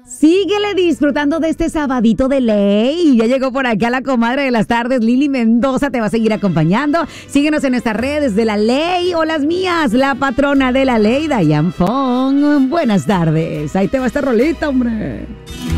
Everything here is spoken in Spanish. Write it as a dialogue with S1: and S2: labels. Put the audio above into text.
S1: Síguele disfrutando de este sabadito de ley. Ya llegó por acá la comadre de las tardes, Lili Mendoza, te va a seguir acompañando. Síguenos en nuestras redes de la ley o las mías, la patrona de la ley, Dayan Fong. Buenas tardes. Ahí te va esta rolita, hombre.